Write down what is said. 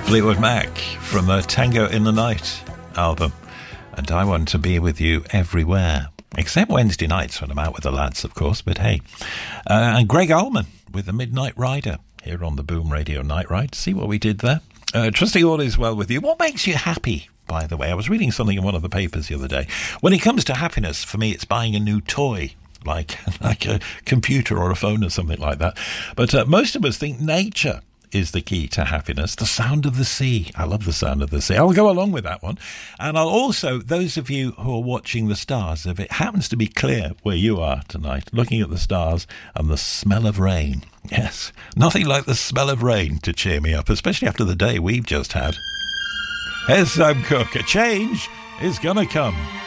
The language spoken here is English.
Fleetwood Mac from the Tango in the Night album. And I want to be with you everywhere. Except Wednesday nights when I'm out with the lads, of course, but hey. And Greg Allman with the Midnight Rider here on the Boom Radio Night Ride. See what we did there? Trusting all is well with you. What makes you happy, by the way? I was reading something in one of the papers the other day. When it comes to happiness, for me, it's buying a new toy. Like a computer or a phone or something like that. But most of us think nature is the key to happiness. The sound of the sea. I love the sound of the sea. I'll go along with that one. And I'll also, those of you who are watching the stars, if it happens to be clear where you are tonight, looking at the stars and the smell of rain. Yes, nothing like the smell of rain to cheer me up, especially after the day we've just had. Here's Sam Cooke. A change is gonna come.